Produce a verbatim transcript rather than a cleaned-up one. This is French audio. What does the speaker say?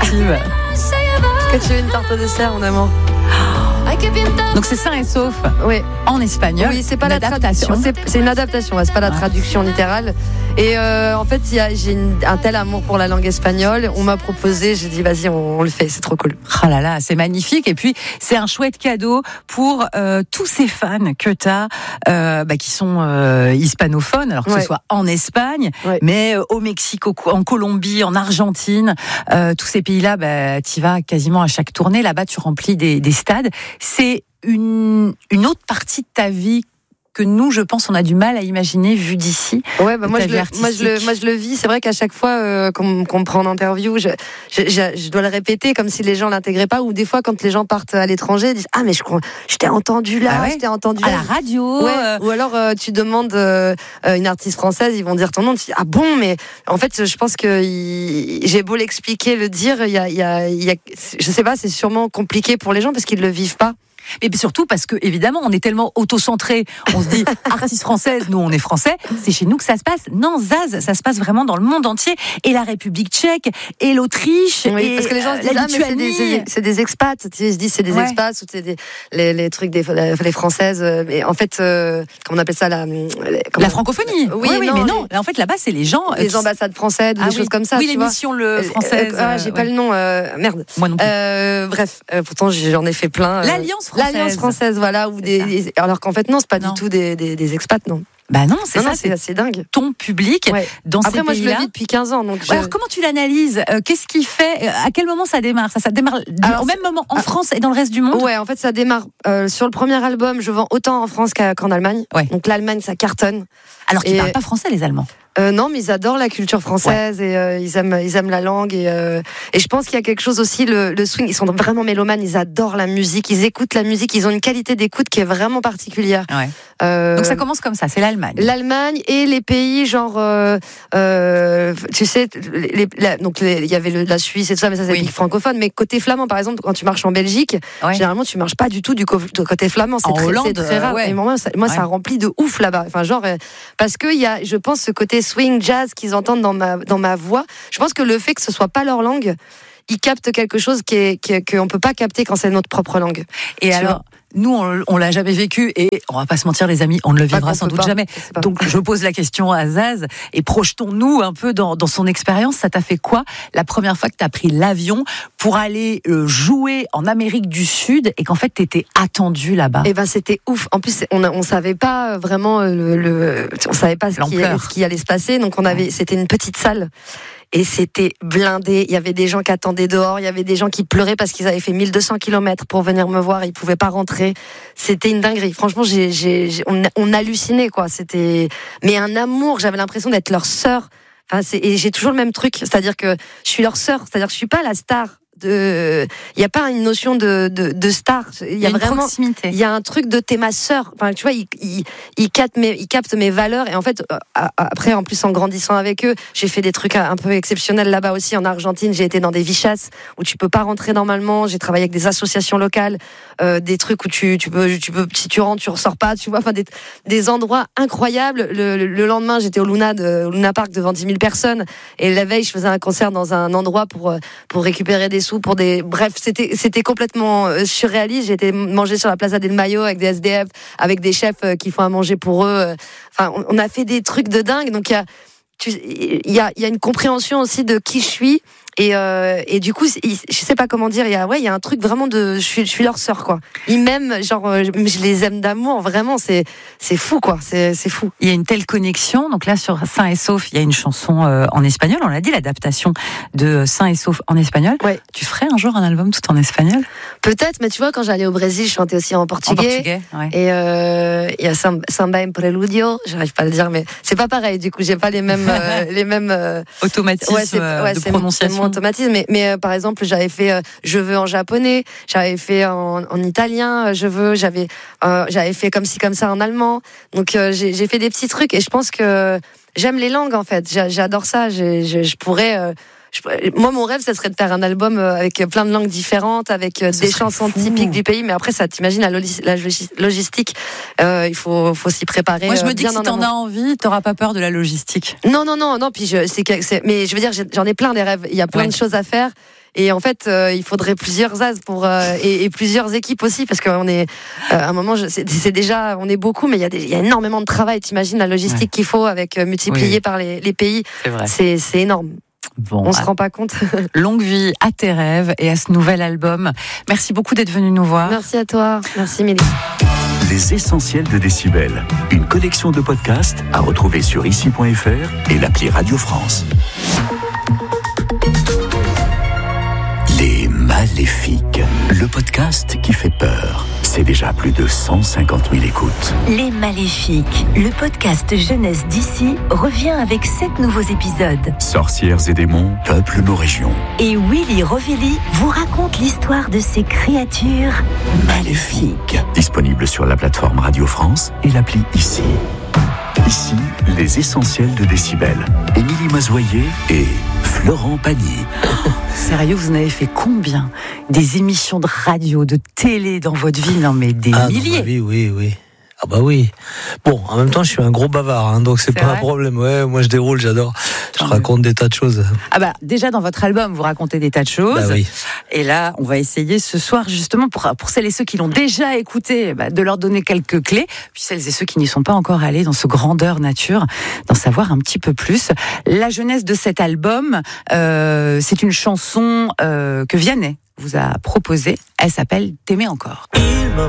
créative. Est-ce que tu veux une tarte au dessert, mon amour? Donc c'est sain et sauf Oui. en espagnol. Oui, c'est pas la adaptation. traduction. C'est, c'est une adaptation, ouais, c'est pas la traduction littérale. Et euh, en fait, y a, j'ai une, un tel amour pour la langue espagnole. On m'a proposé, j'ai dit vas-y, on, on le fait, c'est trop cool. Oh là là, c'est magnifique. Et puis c'est un chouette cadeau pour euh, tous ces fans que t'as, euh, bah, qui sont euh, hispanophones, alors que Ouais. ce soit en Espagne, Ouais. mais euh, au Mexique, au- en Colombie, en Argentine, euh, tous ces pays-là, bah, t'y vas quasiment à chaque tournée. Là-bas, tu remplis des, des stades. C'est une, une autre partie de ta vie que nous, je pense, on a du mal à imaginer vu d'ici. Ouais, bah de moi ta je, vie le, moi, je le, artistique. moi je le vis. C'est vrai qu'à chaque fois euh, qu'on, qu'on me prend en interview, je, je, je, je dois le répéter comme si les gens l'intégraient pas. Ou des fois, quand les gens partent à l'étranger, ils disent ah mais je crois, je t'ai entendu là, Ah ouais je t'ai entendu À là. la radio. Ouais. euh, Ou alors euh, tu demandes euh, euh, une artiste française, ils vont dire ton nom. Tu dis ah bon, mais en fait je pense que il, j'ai beau l'expliquer, le dire, il y a, il y a, il y a, je sais pas, c'est sûrement compliqué pour les gens parce qu'ils le vivent pas. Mais surtout parce que, évidemment, on est tellement auto-centré. On se dit, artiste française, nous, on est français. C'est chez nous que ça se passe. Non, Zaz, ça se passe vraiment dans le monde entier. Et la République tchèque, et l'Autriche, Oui, et parce que les gens se disent la ah mais c'est des, Lituanie. c'est des, c'est des expats. Tu sais, ils se disent c'est des Ouais. expats ou c'est des les, les trucs des les françaises. euh, Mais en fait, euh, comment on appelle ça la les- comment- La francophonie. Oui, oui, oui, non, mais non. En fait, là-bas, c'est les gens. euh, les qui- ambassades françaises, ou Ah des oui. choses comme ça. Oui, tu vois. l'émission le Euh, française. euh, ah, j'ai euh, pas ouais. le nom. euh, merde. Moi non plus. Euh, bref, euh, pourtant j'en ai fait plein. euh, L'Alliance française. L'Alliance française, voilà, ou C'est des, des- alors qu'en fait non, c'est pas Non. du tout des, des, des expats, non. Bah non, c'est Non, ça, non, c'est c'est assez dingue. ton public Ouais. dans Après ces moi je le pays-là. vis depuis quinze ans, donc je- Alors comment tu l'analyses Euh, Qu'est-ce qui fait euh, À quel moment ça démarre Ça, ça démarre du- Alors, au même moment en ah. France et dans le reste du monde. Ouais, en fait, ça démarre euh, sur le premier album. Je vends autant en France qu'à- qu'en Allemagne. Ouais. Donc l'Allemagne, ça cartonne. Alors qu'ils Et- parlent pas français, les Allemands. Euh, non, mais ils adorent la culture française et euh, ils aiment, ils aiment la langue et euh, et je pense qu'il y a quelque chose aussi le, le swing. Ils sont vraiment mélomanes. Ils adorent la musique. Ils écoutent la musique. Ils ont une qualité d'écoute qui est vraiment particulière. Ouais. Euh, Donc ça commence comme ça. C'est l'Allemagne. L'Allemagne et les pays genre euh, euh, tu sais les, les- la- donc les- il y avait le- la Suisse et tout ça mais ça c'est Oui. des francophone mais côté flamand par exemple quand tu marches en Belgique Ouais. généralement tu marches pas du tout du co- du côté flamand c'est En très, Hollande, c'est très rare euh, ouais. et moi, ça, moi Ouais. ça remplit de ouf là-bas enfin genre euh, parce que il y a je pense ce côté swing jazz qu'ils entendent dans ma dans ma voix je pense que le fait que ce soit pas leur langue ils captent quelque chose qui est qui est- qu'on peut pas capter quand c'est notre propre langue. Et Tu alors, vois. nous, on, on l'a jamais vécu et on va pas se mentir, les amis, on ne le vivra qu'on sans peut doute pas, jamais. je sais pas. Donc, je pose la question à Zaz et projetons-nous un peu dans, dans son expérience. Ça t'a fait quoi la première fois que tu as pris l'avion pour aller euh, jouer en Amérique du Sud et qu'en fait, tu étais attendu là-bas? Et ben c'était ouf. En plus, on on savait pas vraiment le, le on savait pas ce qui, L'ampleur. ce qui allait se passer. Donc on avait, c'était une petite salle et c'était blindé. Il y avait des gens qui attendaient dehors. Il y avait des gens qui pleuraient parce qu'ils avaient fait mille deux cents kilomètres pour venir me voir. Ils pouvaient pas rentrer. C'était une dinguerie. Franchement, j'ai, j'ai, j'ai- on, on hallucinait quoi. C'était, mais un amour. J'avais l'impression d'être leur sœur. Enfin, c'est, et j'ai toujours le même truc, c'est-à-dire que je suis leur sœur. C'est-à-dire que je suis pas la star. De, il y a pas une notion de, de, de star. Il y a une vraiment. proximité. Il y a un truc de t'es ma sœur. Enfin, tu vois, ils il, il captent mes, ils captent mes valeurs. Et en fait, euh, après, en plus, en grandissant avec eux, j'ai fait des trucs un peu exceptionnels là-bas aussi. En Argentine, j'ai été dans des vichasses où tu peux pas rentrer normalement. J'ai travaillé avec des associations locales, euh, des trucs où tu, tu peux, tu peux, si tu rentres, tu ressors pas. Tu vois, enfin, des, des endroits incroyables. Le, le, le lendemain, j'étais au Luna, de, au Luna Park devant dix mille personnes. Et la veille, je faisais un concert dans un endroit pour, pour récupérer des sous pour des, bref, c'était, c'était complètement surréaliste. J'ai été manger sur la Plaza del Mayo avec des S D F, avec des chefs qui font à manger pour eux. Enfin, on a fait des trucs de dingue. Donc, il y a, tu, il y a, il y a une compréhension aussi de qui je suis. Et, euh, et du coup, je sais pas comment dire, il y a, ouais, il y a un truc vraiment de, je suis, je suis leur sœur, quoi. Ils m'aiment, genre, je, je les aime d'amour, vraiment, c'est, c'est fou, quoi, c'est, c'est fou. Il y a une telle connexion. Donc là, sur Sain et Sauf, il y a une chanson euh, en espagnol. On l'a dit, l'adaptation de Sain et Sauf en espagnol. Ouais. Tu ferais un jour un album tout en espagnol? Peut-être, mais tu vois, quand j'allais au Brésil, je chantais aussi en portugais. En portugais, ouais. Et euh, il y a Samba, Samba en Preludio, j'arrive pas à le dire, mais c'est pas pareil. Du coup, j'ai pas les mêmes, euh, les mêmes euh, automatisme ouais, c'est, ouais, de c'est prononciation. C'est mon automatisme, mais, mais euh, par exemple, j'avais fait euh, Je veux en japonais, j'avais fait en, en italien, euh, Je veux, j'avais, euh, j'avais fait comme ci comme ça en allemand. Donc euh, j'ai, j'ai fait des petits trucs et je pense que j'aime les langues en fait. J'a, j'adore ça. Je, je, je pourrais. Euh, Je, moi, mon rêve, ça serait de faire un album avec plein de langues différentes, avec Ce des serait chansons fou. typiques du pays. Mais après, ça, t'imagines la, logis- la logis- logistique. Euh, il faut, faut s'y préparer. Moi, je me euh, dis que bien si en t'en amont. as envie, t'auras pas peur de la logistique. Non, non, non, non. Puis je, c'est, que- c'est, mais je veux dire, j'ai- j'en ai plein des rêves. Il y a plein Ouais. de choses à faire. Et en fait, euh, il faudrait plusieurs as pour euh, et, et plusieurs équipes aussi, parce qu'on est euh, à un moment, je, c'est, c'est déjà, on est beaucoup, mais il y a des, il y a énormément de travail. T'imagines la logistique ouais. qu'il faut avec euh, multiplié oui. par les, les pays. C'est vrai. C'est, c'est énorme. Bon, on se rend pas compte. Longue vie à tes rêves et à ce nouvel album. Merci beaucoup d'être venu nous voir. Merci à toi. Merci Mélie. Les essentiels de Décibel, une collection de podcasts à retrouver sur ici point f r et l'appli Radio France. Les Maléfiques, le podcast qui fait peur. C'est déjà plus de cent cinquante mille écoutes. Les Maléfiques, le podcast jeunesse d'ici, revient avec sept nouveaux épisodes. Sorcières et démons peuplent nos régions. Et Willy Rovelli vous raconte l'histoire de ces créatures maléfiques. Disponible sur la plateforme Radio France et l'appli Ici. Ici, les essentiels de Décibel. Émilie Mazoyer et Florent Pagny. Sérieux, vous en avez fait combien? Des émissions de radio, de télé dans votre vie? Non mais des ah, milliers. Oui, oui, oui. Ah bah oui. Bon, en même temps, je suis un gros bavard, hein, donc c'est, c'est pas vrai un problème. Ouais, moi je déroule, j'adore. Je raconte des tas de choses. Ah bah déjà dans votre album, vous racontez des tas de choses. Bah oui. Et là, on va essayer ce soir justement pour pour celles et ceux qui l'ont déjà écouté, bah, de leur donner quelques clés. Puis celles et ceux qui n'y sont pas encore allés dans ce grandeur nature, d'en savoir un petit peu plus. La jeunesse de cet album, euh, c'est une chanson euh, que Vianney vous a proposée. Elle s'appelle T'aimer encore. Il me